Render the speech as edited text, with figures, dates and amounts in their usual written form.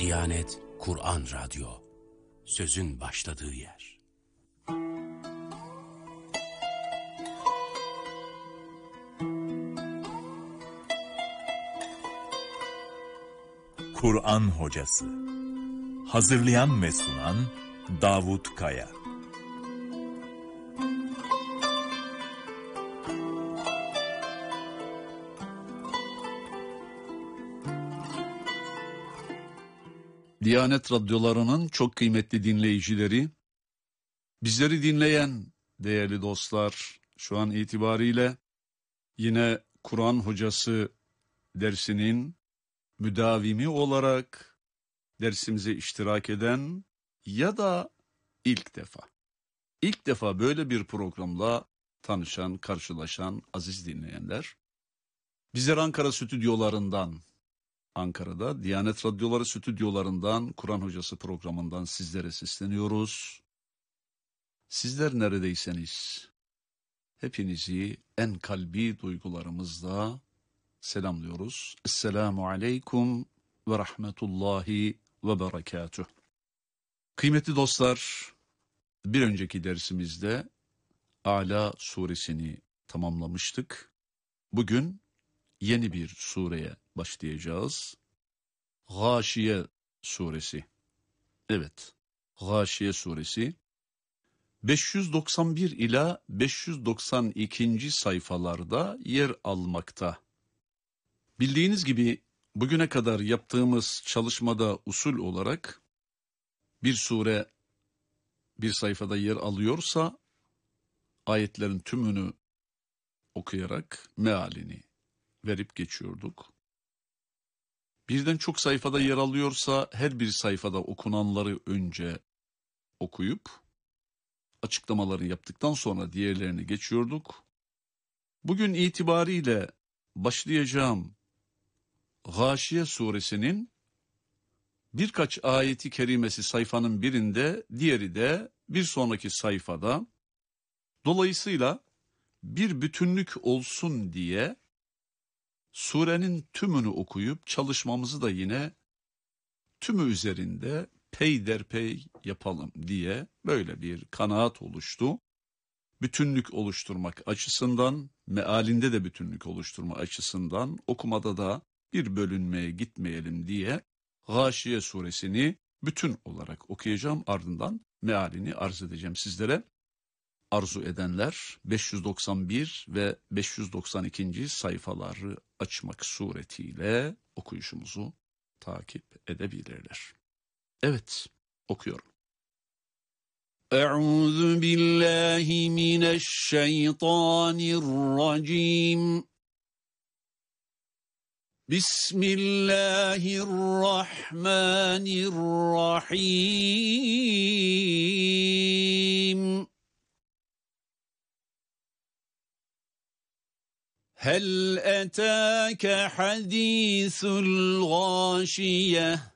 Diyanet Kur'an Radyo, sözün başladığı yer. Kur'an Hocası. Hazırlayan ve sunan Davut Kaya. Diyanet radyolarının çok kıymetli dinleyicileri, bizleri dinleyen değerli dostlar, şu an itibariyle yine Kur'an Hocası dersinin müdavimi olarak dersimize iştirak eden ya da ilk defa böyle bir programla tanışan, karşılaşan aziz dinleyenler, bizler Ankara stüdyolarından, Ankara'da Diyanet Radyoları stüdyolarından Kur'an Hocası programından sizlere sesleniyoruz. Sizler neredeyseniz hepinizi en kalbi duygularımızla selamlıyoruz. Esselamu aleyküm ve rahmetullahi ve berekatuh. Kıymetli dostlar, bir önceki dersimizde Âlâ suresini tamamlamıştık. Bugün yeni bir sureye başlayacağız. Gâşiye suresi. Evet, Gâşiye suresi 591 ila 592. sayfalarda yer almakta. Bildiğiniz gibi bugüne kadar yaptığımız çalışmada usul olarak bir sure bir sayfada yer alıyorsa ayetlerin tümünü okuyarak mealini verip geçiyorduk. Birden çok sayfada yer alıyorsa her bir sayfada okunanları önce okuyup açıklamaları yaptıktan sonra diğerlerini geçiyorduk. Bugün itibariyle başlayacağım Gâşiye suresinin birkaç ayeti kerimesi sayfanın birinde, diğeri de bir sonraki sayfada. Dolayısıyla bir bütünlük olsun diye surenin tümünü okuyup çalışmamızı da yine tümü üzerinde peyderpey yapalım diye böyle bir kanaat oluştu. Bütünlük oluşturmak açısından, mealinde de bütünlük oluşturma açısından, okumada da bir bölünmeye gitmeyelim diye Gâşiye suresini bütün olarak okuyacağım, ardından mealini arz edeceğim sizlere. Arzu edenler 591 ve 592. sayfaları açmak suretiyle okuyuşumuzu takip edebilirler. Evet, okuyorum. Euzu billahi mineşşeytanirracim. Bismillahirrahmanirrahim. هل أتاك حديث الغاشية